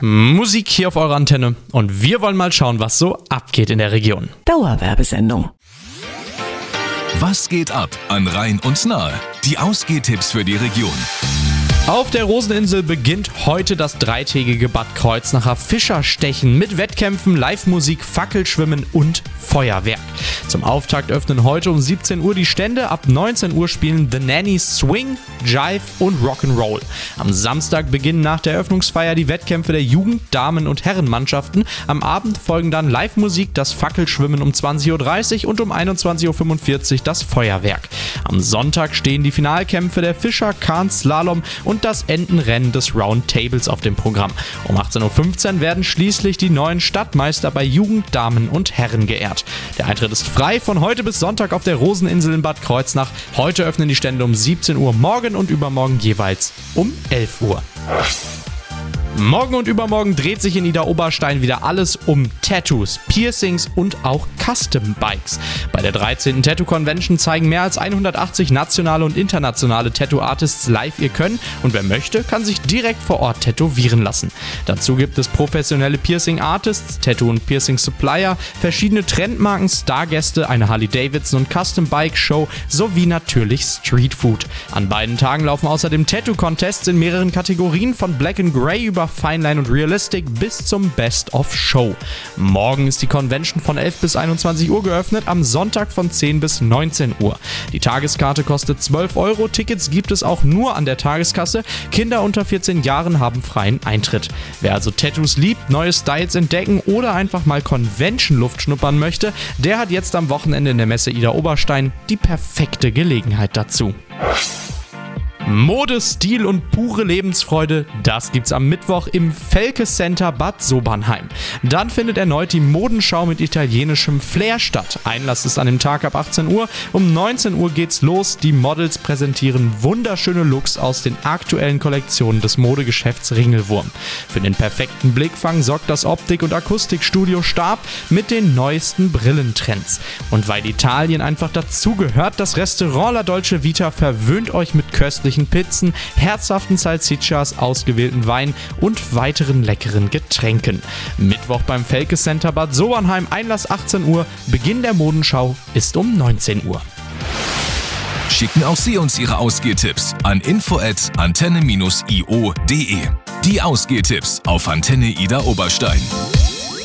Musik hier auf eurer Antenne und wir wollen mal schauen, was so abgeht in der Region. Dauerwerbesendung. Was geht ab an Rhein und Nahe? Die Ausgehtipps für die Region. Auf der Roseninsel beginnt heute das dreitägige Bad Kreuznacher Fischerstechen mit Wettkämpfen, Live-Musik, Fackelschwimmen und Feuerwerk. Zum Auftakt öffnen heute um 17 Uhr die Stände. Ab 19 Uhr spielen The Nannies Swing, Jive und Rock'n'Roll. Am Samstag beginnen nach der Eröffnungsfeier die Wettkämpfe der Jugend-, Damen- und Herrenmannschaften. Am Abend folgen dann Live-Musik, das Fackelschwimmen um 20.30 Uhr und um 21.45 Uhr das Feuerwerk. Am Sonntag stehen die Finalkämpfe der Fischer, Kahn, Slalom und das Entenrennen des Round Tables auf dem Programm. Um 18.15 Uhr werden schließlich die neuen Stadtmeister bei Jugend, Damen und Herren geehrt. Der Eintritt ist frei von heute bis Sonntag auf der Roseninsel in Bad Kreuznach. Heute öffnen die Stände um 17 Uhr, morgen und übermorgen jeweils um 11 Uhr. Morgen und übermorgen dreht sich in Idar-Oberstein wieder alles um Tattoos, Piercings und auch Custom-Bikes. Bei der 13. Tattoo-Convention zeigen mehr als 180 nationale und internationale Tattoo-Artists live ihr Können und wer möchte, kann sich direkt vor Ort tätowieren lassen. Dazu gibt es professionelle Piercing-Artists, Tattoo- und Piercing-Supplier, verschiedene Trendmarken, Stargäste, eine Harley-Davidson- und Custom-Bike-Show sowie natürlich Streetfood. An beiden Tagen laufen außerdem Tattoo-Contests in mehreren Kategorien von Black and Grey über Fineline und Realistic bis zum Best of Show. Morgen ist die Convention von 11 bis 21 Uhr geöffnet, am Sonntag von 10 bis 19 Uhr. Die Tageskarte kostet 12 Euro, Tickets gibt es auch nur an der Tageskasse. Kinder unter 14 Jahren haben freien Eintritt. Wer also Tattoos liebt, neue Styles entdecken oder einfach mal Convention-Luft schnuppern möchte, der hat jetzt am Wochenende in der Messe Idar-Oberstein die perfekte Gelegenheit dazu. Mode, Stil und pure Lebensfreude, das gibt's am Mittwoch im Felke Center Bad Sobernheim. Dann findet erneut die Modenschau mit italienischem Flair statt. Einlass ist an dem Tag ab 18 Uhr. Um 19 Uhr geht's los. Die Models präsentieren wunderschöne Looks aus den aktuellen Kollektionen des Modegeschäfts Ringelwurm. Für den perfekten Blickfang sorgt das Optik- und Akustikstudio Stab mit den neuesten Brillentrends. Und weil Italien einfach dazugehört, das Restaurant La Dolce Vita verwöhnt euch mit köstlichen Pizzen, herzhaften Salsiccias, ausgewählten Wein und weiteren leckeren Getränken. Mittwoch beim Felke Center Bad Sobernheim, Einlass 18 Uhr, Beginn der Modenschau ist um 19 Uhr. Schicken auch Sie uns Ihre Ausgehtipps an info@antenne-io.de. Die Ausgehtipps auf Antenne Idar-Oberstein.